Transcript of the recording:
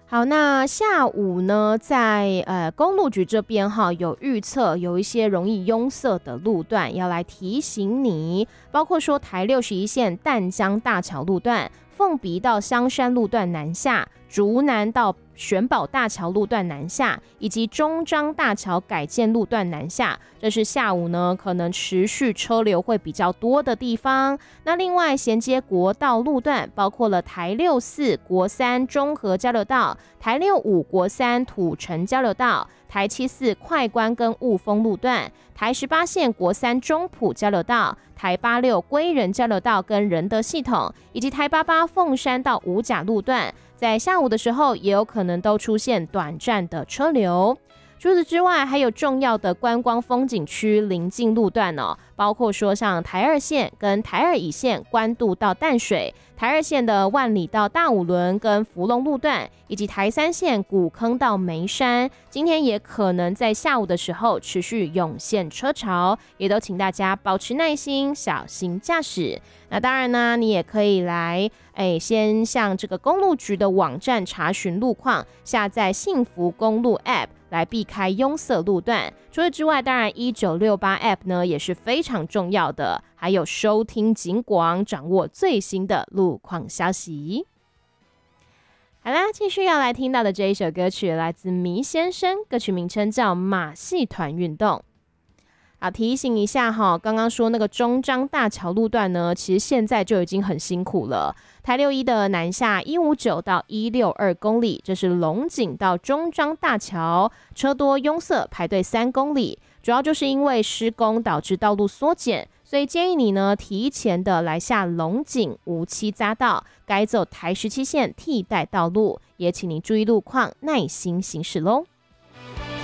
好，那下午呢，在公路局这边哈，有预测有一些容易拥塞的路段，要来提醒你，包括说台61线淡江大桥路段、凤鼻到香山路段南下、竹南到玄宝大桥路段南下，以及中彰大桥改建路段南下，这是下午呢可能持续车流会比较多的地方。那另外衔接国道路段，包括了台64国三中和交流道、台65国三土城交流道、台74快关跟雾峰路段、台18线国三中埔交流道、台86归仁交流道跟仁德系统，以及台88凤山到五甲路段，在下午的时候也有可能都出现短暂的车流。除此之外，还有重要的观光风景区邻近路段哦，包括说像台2线跟台2乙线关渡到淡水，台2线的万里到大武仑跟福隆路段，以及台3线古坑到梅山，今天也可能在下午的时候持续涌现车潮，也都请大家保持耐心，小心驾驶。那当然呢，你也可以来先向这个公路局的网站查询路况，下载幸福公路 App 来避开拥塞路段。除此之外，当然1968 App 呢也是非常重要的，还有收听警广，掌握最新的路况消息。好啦，继续要来听到的这一首歌曲来自迷先生，歌曲名称叫《马戏团运动》。好，提醒一下哈，刚刚说那个中彰大桥路段呢，其实现在就已经很辛苦了。台61的南下159到162公里，这是龙井到中彰大桥，车多拥塞，排队3公里。主要就是因为施工导致道路缩减，所以建议你呢提前的来下龙井无期匝道，改走台17线替代道路，也请您注意路况，耐心行驶咯。